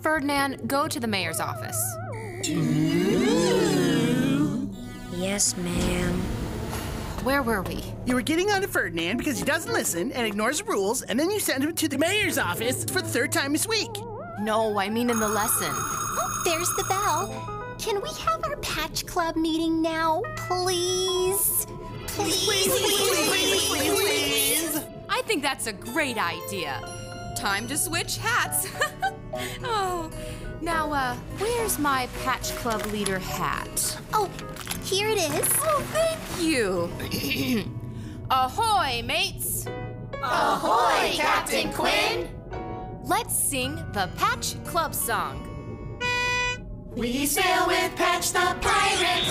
Ferdinand, go to the mayor's office. Yes, ma'am. Where were we? You were getting on to Ferdinand because he doesn't listen and ignores the rules, and then you sent him to the mayor's office for the 3rd time this week. No, I mean in the lesson. Oh, there's the bell. Can we have our Patch Club meeting now, please? Please. I think that's a great idea. Time to switch hats. Oh, now, where's my Patch Club leader hat? Oh, here it is. Oh, thank you. Ahoy, mates. Ahoy, Captain Quinn. Let's sing the Patch Club song. We sail with Patch the Pirate.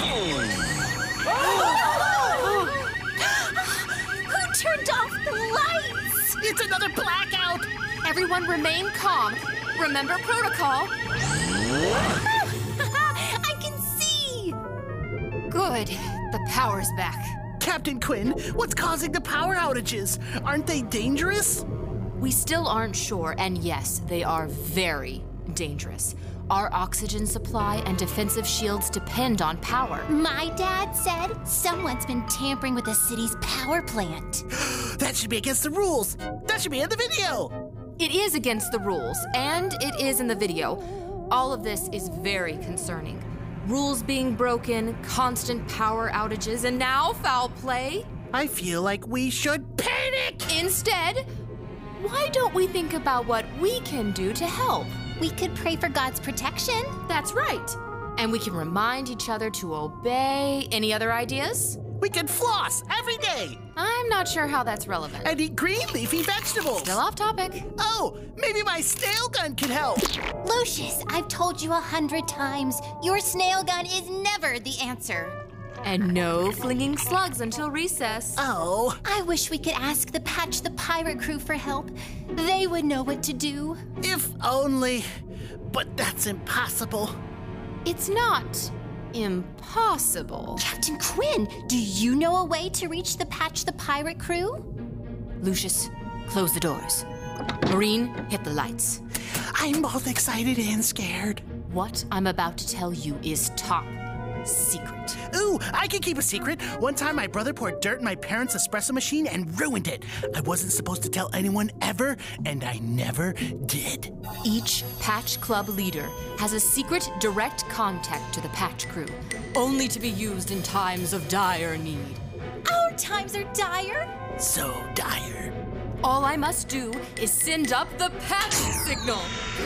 Who turned off the lights? It's another blackout. Everyone remain calm. Remember protocol. I can see. Good. The power's back. Captain Quinn, what's causing the power outages? Aren't they dangerous? We still aren't sure, and yes, they are very dangerous. Our oxygen supply and defensive shields depend on power. My dad said someone's been tampering with the city's power plant. That should be against the rules. That should be in the video. It is against the rules, and it is in the video. All of this is very concerning. Rules being broken, constant power outages, and now foul play. I feel like we should panic. Instead, why don't we think about what we can do to help? We could pray for God's protection. That's right. And we can remind each other to obey. Any other ideas? We can floss every day. I'm not sure how that's relevant. And eat green leafy vegetables. Still off topic. Oh, maybe my snail gun can help. Lucius, I've told you 100 times, your snail gun is never the answer. And no flinging slugs until recess. Oh. I wish we could ask the Patch the Pirate crew for help. They would know what to do. If only. But that's impossible. It's not impossible. Captain Quinn, do you know a way to reach the Patch the Pirate crew? Lucius, close the doors. Maureen, hit the lights. I'm both excited and scared. What I'm about to tell you is top secret. Ooh, I can keep a secret. One time my brother poured dirt in my parents' espresso machine and ruined it. I wasn't supposed to tell anyone ever, and I never did. Each Patch Club leader has a secret direct contact to the Patch crew, only to be used in times of dire need. Our times are dire. So dire. All I must do is send up the Patch signal.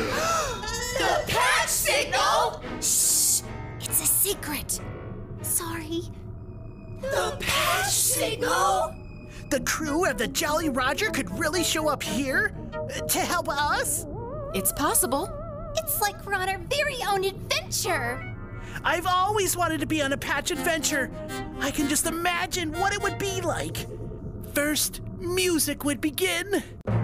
The Patch signal? Shh! It's a secret. Sorry. The Patch signal? The crew of the Jolly Roger could really show up here to help us? It's possible. It's like we're on our very own adventure. I've always wanted to be on a Patch adventure. I can just imagine what it would be like. First, music would begin.